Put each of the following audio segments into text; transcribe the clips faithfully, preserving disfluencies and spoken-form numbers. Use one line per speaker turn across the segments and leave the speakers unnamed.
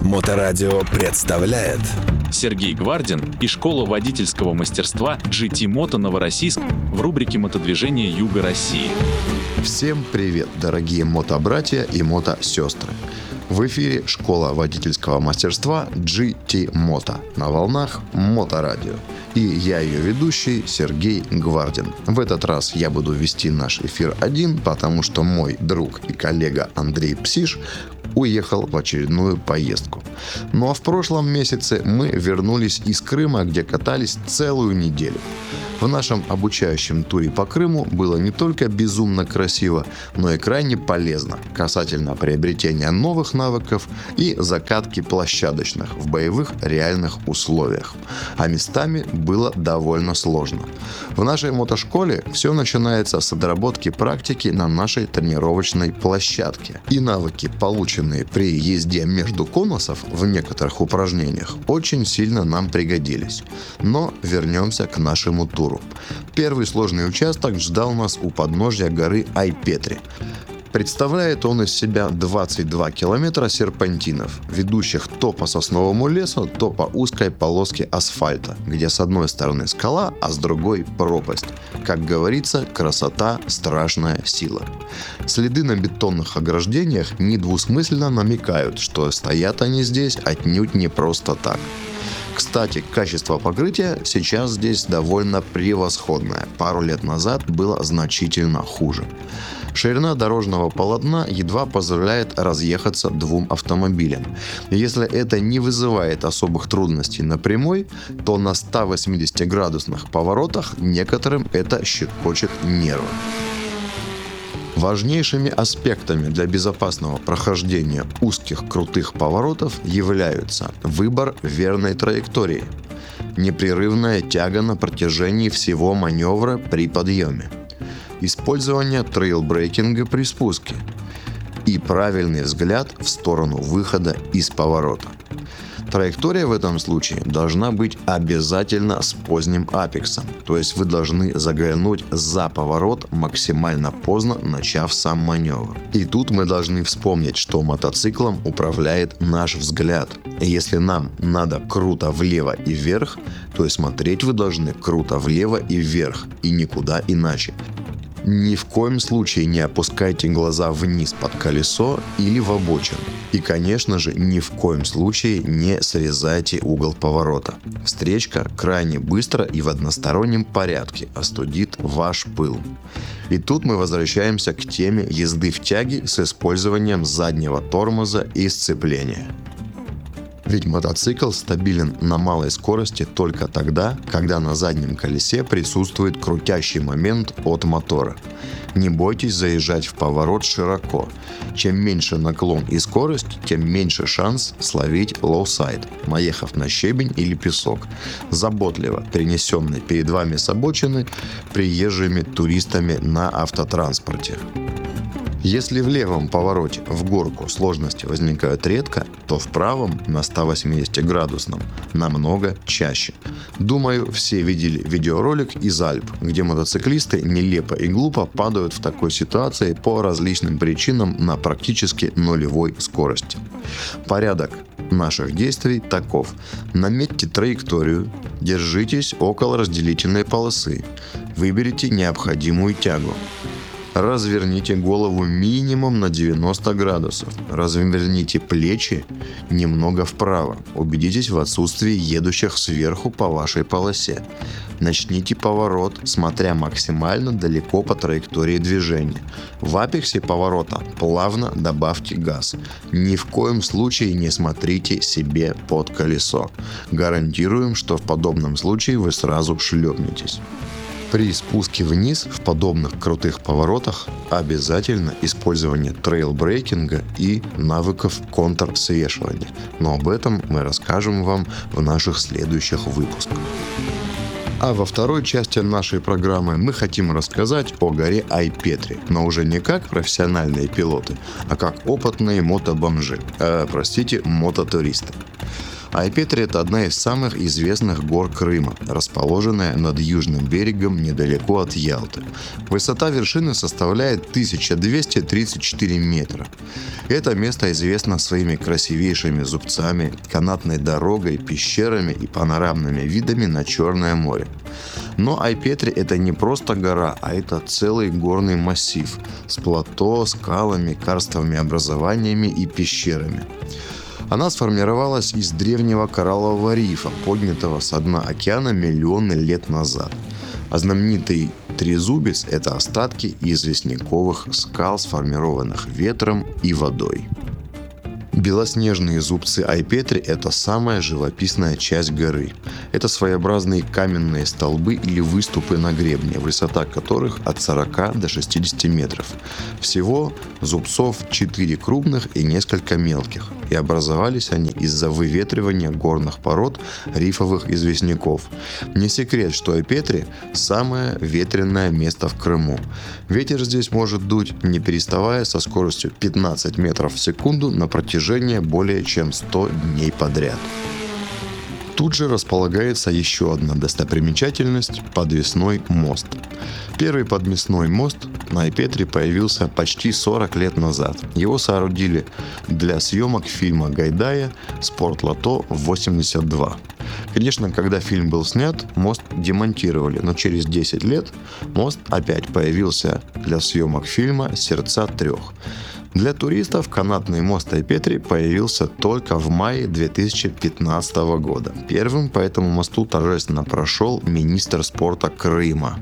Моторадио представляет
Сергей Гвардин и школа водительского мастерства джи ти Moto Новороссийск в рубрике «Мотодвижение Юга России».
Всем привет, дорогие мотобратья и мотосестры! В эфире школа водительского мастерства джи ти Moto на волнах Моторадио. И я ее ведущий Сергей Гвардин. В этот раз я буду вести наш эфир один, потому что мой друг и коллега Андрей Псиш уехал в очередную поездку. Ну а в прошлом месяце мы вернулись из Крыма, где катались целую неделю. В нашем обучающем туре по Крыму было не только безумно красиво, но и крайне полезно касательно приобретения новых навыков и закатки площадочных в боевых реальных условиях. А местами было довольно сложно. В нашей мотошколе все начинается с отработки практики на нашей тренировочной площадке. И навыки, полученные при езде между конусов в некоторых упражнениях, очень сильно нам пригодились. Но вернемся к нашему туру. Первый сложный участок ждал нас у подножья горы Айпетри. Представляет он из себя двадцать два километра серпантинов, ведущих то по сосновому лесу, то по узкой полоске асфальта, где с одной стороны скала, а с другой пропасть. Как говорится, красота – страшная сила. Следы на бетонных ограждениях недвусмысленно намекают, что стоят они здесь отнюдь не просто так. Кстати, качество покрытия сейчас здесь довольно превосходное. Пару лет назад было значительно хуже. Ширина дорожного полотна едва позволяет разъехаться двум автомобилям. Если это не вызывает особых трудностей на прямой, то на ста восьмидесятиградусных поворотах некоторым это щекочет нервы. Важнейшими аспектами для безопасного прохождения узких крутых поворотов являются выбор верной траектории, непрерывная тяга на протяжении всего маневра при подъеме, использование трейлбрейкинга при спуске и правильный взгляд в сторону выхода из поворота. Траектория в этом случае должна быть обязательно с поздним апексом, то есть вы должны заглянуть за поворот максимально поздно, начав сам маневр. И тут мы должны вспомнить, что мотоциклом управляет наш взгляд. И если нам надо круто влево и вверх, то и смотреть вы должны круто влево и вверх, и никуда иначе. Ни в коем случае не опускайте глаза вниз под колесо или в обочину. И, конечно же, ни в коем случае не срезайте угол поворота. Встречка крайне быстро и в одностороннем порядке остудит ваш пыл. И тут мы возвращаемся к теме езды в тяге с использованием заднего тормоза и сцепления. Ведь мотоцикл стабилен на малой скорости только тогда, когда на заднем колесе присутствует крутящий момент от мотора. Не бойтесь заезжать в поворот широко. Чем меньше наклон и скорость, тем меньше шанс словить лоу-сайд, наехав на щебень или песок, заботливо перенесенный перед вами с обочины приезжими туристами на автотранспорте. Если в левом повороте в горку сложности возникают редко, то в правом на ста восьмидесятиградусном намного чаще. Думаю, все видели видеоролик из Альп, где мотоциклисты нелепо и глупо падают в такой ситуации по различным причинам на практически нулевой скорости. Порядок наших действий таков. Наметьте траекторию, держитесь около разделительной полосы, выберите необходимую тягу. Разверните голову минимум на девяносто градусов. Разверните плечи немного вправо. Убедитесь в отсутствии едущих сверху по вашей полосе. Начните поворот, смотря максимально далеко по траектории движения. В апексе поворота плавно добавьте газ. Ни в коем случае не смотрите себе под колесо. Гарантируем, что в подобном случае вы сразу шлепнетесь. При спуске вниз в подобных крутых поворотах обязательно использование трейлбрейкинга и навыков контрсвешивания. Но об этом мы расскажем вам в наших следующих выпусках. А во второй части нашей программы мы хотим рассказать о горе Айпетри, но уже не как профессиональные пилоты, а как опытные мотобомжи, э, простите, мототуристы. Айпетри – это одна из самых известных гор Крыма, расположенная над южным берегом недалеко от Ялты. Высота вершины составляет тысяча двести тридцать четыре метра. Это место известно своими красивейшими зубцами, канатной дорогой, пещерами и панорамными видами на Черное море. Но Айпетри – это не просто гора, а это целый горный массив с плато, скалами, карстовыми образованиями и пещерами. Она сформировалась из древнего кораллового рифа, поднятого со дна океана миллионы лет назад. А знаменитый трезубец – это остатки известняковых скал, сформированных ветром и водой. Белоснежные зубцы Айпетри – это самая живописная часть горы. Это своеобразные каменные столбы или выступы на гребне, высота которых от сорока до шестидесяти метров. Всего зубцов четыре крупных и несколько мелких. И образовались они из-за выветривания горных пород рифовых известняков. Не секрет, что Айпетри – самое ветреное место в Крыму. Ветер здесь может дуть, не переставая, со скоростью пятнадцать метров в секунду на протяжении более чем сто дней подряд. Тут же располагается еще одна достопримечательность – подвесной мост. Первый подвесной мост на Айпетри появился почти сорок лет назад. Его соорудили для съемок фильма Гайдая «Спортлото» восемьдесят два. Конечно, когда фильм был снят, мост демонтировали, но через десять лет мост опять появился для съемок фильма «Сердца трех». Для туристов канатный мост Айпетри появился только в мае две тысячи пятнадцатого года. Первым по этому мосту торжественно прошел министр спорта Крыма.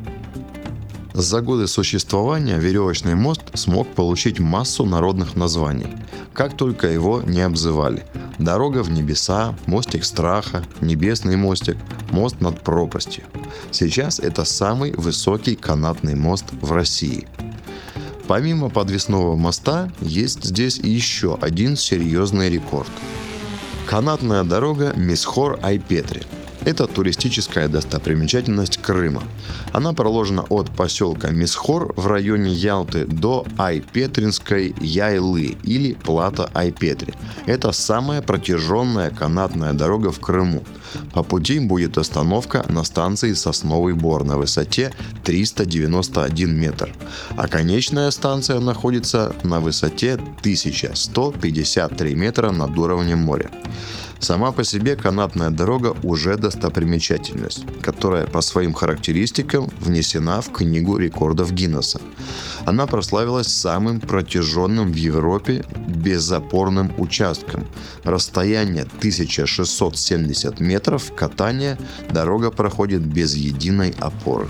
За годы существования веревочный мост смог получить массу народных названий. Как только его не обзывали: «Дорога в небеса», «Мостик страха», «Небесный мостик», «Мост над пропастью». Сейчас это самый высокий канатный мост в России. Помимо подвесного моста, есть здесь еще один серьезный рекорд. Канатная дорога Мисхор-Айпетри. Это туристическая достопримечательность Крыма. Она проложена от поселка Мисхор в районе Ялты до Айпетринской Яйлы или плато Айпетри. Это самая протяженная канатная дорога в Крыму. По пути будет остановка на станции Сосновый Бор на высоте триста девяносто один метр, а конечная станция находится на высоте тысяча сто пятьдесят три метра над уровнем моря. Сама по себе канатная дорога уже достопримечательность, которая по своим характеристикам внесена в Книгу рекордов Гиннесса. Она прославилась самым протяженным в Европе безопорным участком. Расстояние тысяча шестьсот семьдесят метров катания дорога проходит без единой опоры.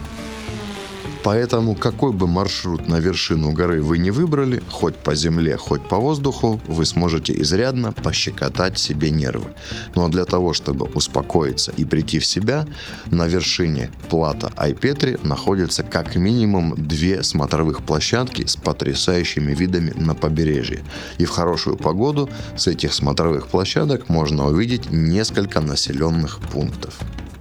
Поэтому какой бы маршрут на вершину горы вы не выбрали, хоть по земле, хоть по воздуху, вы сможете изрядно пощекотать себе нервы. Но для того, чтобы успокоиться и прийти в себя, на вершине плато Айпетри находятся как минимум две смотровых площадки с потрясающими видами на побережье. И в хорошую погоду с этих смотровых площадок можно увидеть несколько населенных пунктов.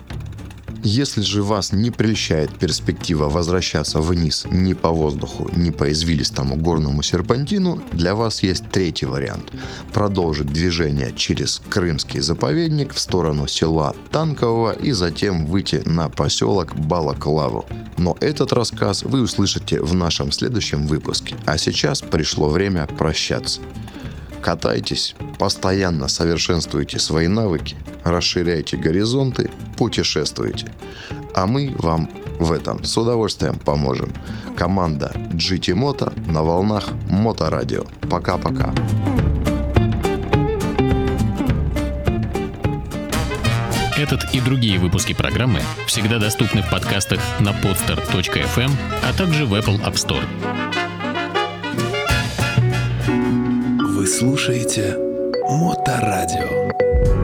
Если же вас не прельщает перспектива возвращаться вниз ни по воздуху, ни по извилистому горному серпантину, для вас есть третий вариант – продолжить движение через Крымский заповедник в сторону села Танкового и затем выйти на поселок Балаклаву. Но этот рассказ вы услышите в нашем следующем выпуске. А сейчас пришло время прощаться. Катайтесь, постоянно совершенствуйте свои навыки, расширяйте горизонты, путешествуйте. А мы вам в этом с удовольствием поможем. Команда джи ти Moto на волнах Моторадио. Пока-пока.
Этот и другие выпуски программы всегда доступны в подкастах на podster точка эф эм, а также в Apple App Store.
Вы слушаете Моторадио.